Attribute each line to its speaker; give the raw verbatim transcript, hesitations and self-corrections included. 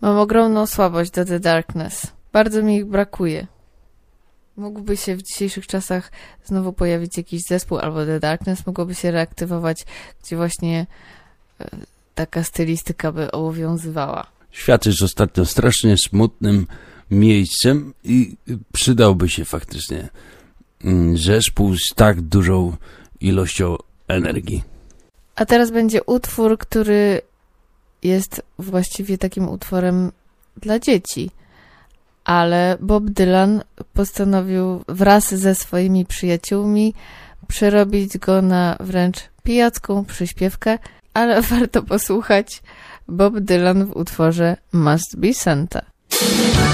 Speaker 1: Mam ogromną słabość do The Darkness. Bardzo mi ich brakuje. Mógłby się w dzisiejszych czasach znowu pojawić jakiś zespół, albo The Darkness mogłoby się reaktywować, gdzie właśnie e, taka stylistyka by obowiązywała.
Speaker 2: Świat jest ostatnio strasznie smutnym miejscem i przydałby się faktycznie zespół z tak dużą ilością energii.
Speaker 1: A teraz będzie utwór, który jest właściwie takim utworem dla dzieci. Ale Bob Dylan postanowił wraz ze swoimi przyjaciółmi przerobić go na wręcz pijacką przyśpiewkę, ale warto posłuchać Bob Dylan w utworze Must Be Santa.